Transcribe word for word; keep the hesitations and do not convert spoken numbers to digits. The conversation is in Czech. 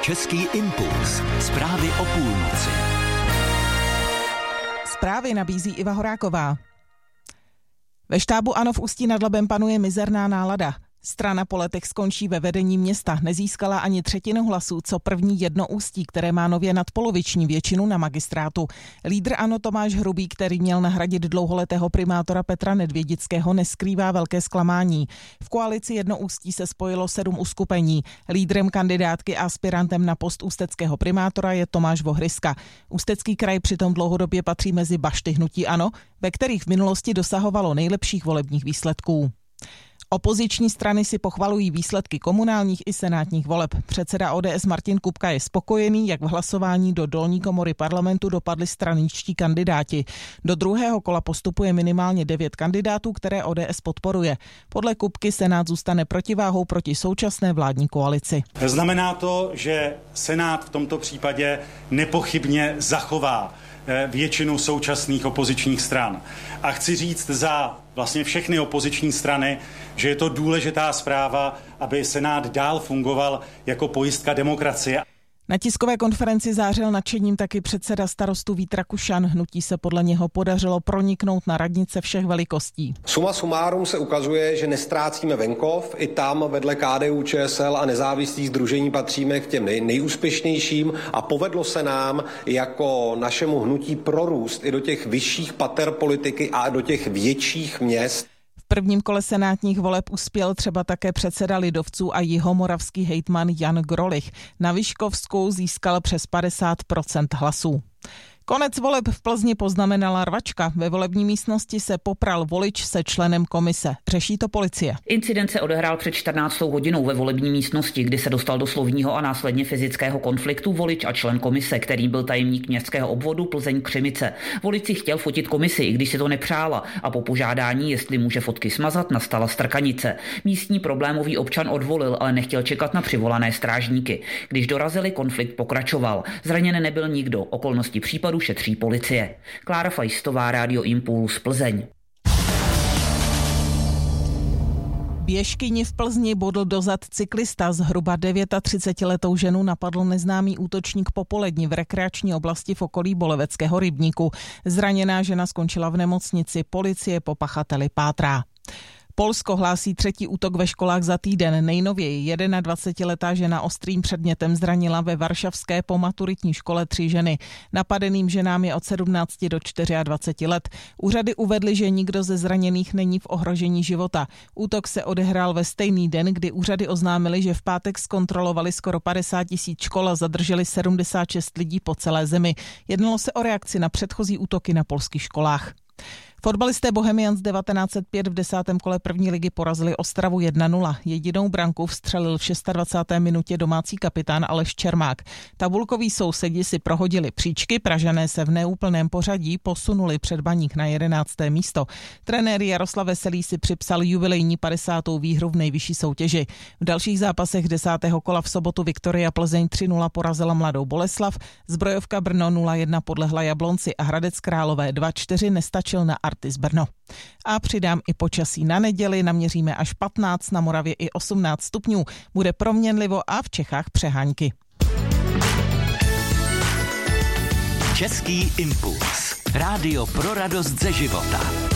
Český impuls. Zprávy o půlnoci. Zprávy nabízí Iva Horáková. Ve štábu ANO v Ústí nad Labem panuje mizerná nálada. Strana po letech skončí ve vedení města. Nezískala ani třetinu hlasů, co první jedno Ústí, které má nově nadpoloviční většinu na magistrátu. Lídr ANO Tomáš Hrubý, který měl nahradit dlouholetého primátora Petra Nedvědického, neskrývá velké zklamání. V koalici jedno Ústí se spojilo sedm uskupení. Lídrem kandidátky a aspirantem na post ústeckého primátora je Tomáš Vohryska. Ústecký kraj přitom dlouhodobě patří mezi bašty hnutí ANO, ve kterých v minulosti dosahovalo nejlepších volebních výsledků. Opoziční strany si pochvalují výsledky komunálních i senátních voleb. Předseda O D S Martin Kupka je spokojený, jak v hlasování do dolní komory parlamentu dopadli straničtí kandidáti. Do druhého kola postupuje minimálně devět kandidátů, které O D S podporuje. Podle Kupky Senát zůstane protiváhou proti současné vládní koalici. Znamená to, že Senát v tomto případě nepochybně zachová většinu současných opozičních stran. A chci říct za vlastně všechny opoziční strany, že je to důležitá zpráva, aby Senát dál fungoval jako pojistka demokracie. Na tiskové konferenci zářil nadšením taky předseda Starostů Vít Rakušan. Hnutí se podle něho podařilo proniknout na radnice všech velikostí. Suma sumárum se ukazuje, že nestrácíme venkov. I tam vedle K D U Č S L a nezávislých sdružení patříme k těm nej, nejúspěšnějším a povedlo se nám jako našemu hnutí prorůst i do těch vyšších pater politiky a do těch větších měst. V prvním kole senátních voleb uspěl třeba také předseda lidovců a jihomoravský hejtman Jan Grolich. Na Vyškovskou získal přes padesát procent hlasů. Konec voleb v Plzni poznamenala rvačka. Ve volební místnosti se popral volič se členem komise. Řeší to policie. Incident se odehrál před čtrnáctou hodinou ve volební místnosti, kdy se dostal do slovního a následně fyzického konfliktu volič a člen komise, který byl tajemník městského obvodu Plzeň Křimice. Volič si chtěl fotit komisi, i když si to nepřála, a po požádání, jestli může fotky smazat, nastala strkanice. Místní problémový občan odvolil, ale nechtěl čekat na přivolané strážníky. Když dorazili, konflikt pokračoval. Zraněn nebyl nikdo. Okolnosti případu šetří policie. Klára Fajstová, Rádio Impuls, Plzeň. Běžkyni v Plzni bodl dozad cyklista. Zhruba třicetidevětiletou ženu napadl neznámý útočník popolední v rekreační oblasti v okolí Boleveckého rybníku. Zraněná žena skončila v nemocnici. Policie po pachateli pátrá. Polsko hlásí třetí útok ve školách za týden. Nejnověji dvacetijednoletá žena ostrým předmětem zranila ve varšavské pomaturitní škole tři ženy. Napadeným ženám je od sedmnácti do dvaceti čtyř let. Úřady uvedly, že nikdo ze zraněných není v ohrožení života. Útok se odehrál ve stejný den, kdy úřady oznámily, že v pátek zkontrolovali skoro padesát tisíc škol a zadrželi sedmdesát šest lidí po celé zemi. Jednalo se o reakci na předchozí útoky na polských školách. Fotbalisté Bohemians devatenáct set pět v desátém kole první ligy porazili Ostravu jedna nula. Jedinou branku vstřelil v dvacáté šesté minutě domácí kapitán Aleš Čermák. Tabulkoví sousedi si prohodili příčky, Pražané se v neúplném pořadí posunuli před Baník na jedenácté místo. Trenér Jaroslav Veselý si připsal jubilejní padesátou výhru v nejvyšší soutěži. V dalších zápasech desátého kola v sobotu Viktoria Plzeň tři nula porazila Mladou Boleslav, Zbrojovka Brno nula jedna podlehla Jablonci a Hradec Králové dva čtyři nestačil na Artis Brno. A přidám i počasí na neděli, naměříme až patnáct, na Moravě i osmnáct stupňů. Bude proměnlivo a v Čechách přehánky. Český impuls. Rádio pro radost ze života.